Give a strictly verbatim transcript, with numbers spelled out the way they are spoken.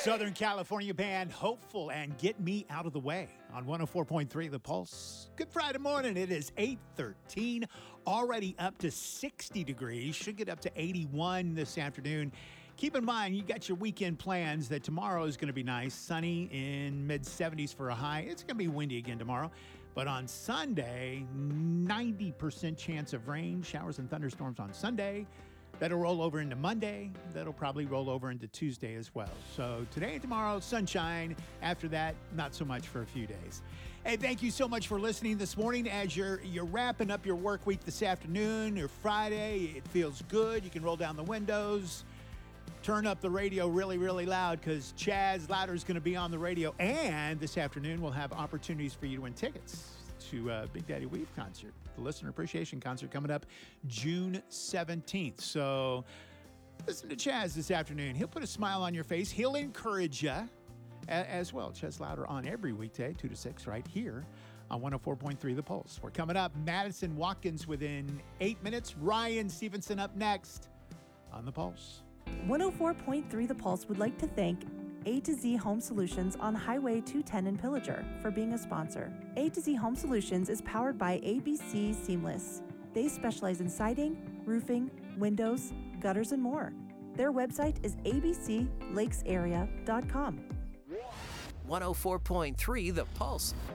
Southern California band Hopeful and Get Me Out of the Way on one oh four point three The Pulse. Good Friday morning. It is eight thirteen, already up to sixty degrees. Should get up to eighty-one this afternoon. Keep in mind, you got your weekend plans that tomorrow is going to be nice. Sunny in mid seventies for a high. It's going to be windy again tomorrow. But on Sunday, ninety percent chance of rain, showers and thunderstorms on Sunday. That'll roll over into Monday. That'll probably roll over into Tuesday as well. So today and tomorrow, sunshine. After that, not so much for a few days. Hey, thank you so much for listening this morning. As you're you're wrapping up your work week this afternoon or Friday, it feels good. You can roll down the windows, turn up the radio really, really loud because Chaz Louder is going to be on the radio. And this afternoon, we'll have opportunities for you to win tickets to uh, Big Daddy Weave concert, the Listener Appreciation Concert coming up June seventeenth. So listen to Chaz this afternoon. He'll put a smile on your face. He'll encourage you a- as well. Chaz Louder on every weekday, two to six, right here on one oh four point three The Pulse. We're coming up. Madison Watkins within eight minutes. Ryan Stevenson up next on The Pulse. one oh four point three The Pulse would like to thank A to Z Home Solutions on Highway two ten in Pillager for being a sponsor. A to Z Home Solutions is powered by A B C Seamless. They specialize in siding, roofing, windows, gutters, and more. Their website is a b c lakes area dot com. one oh four point three The Pulse.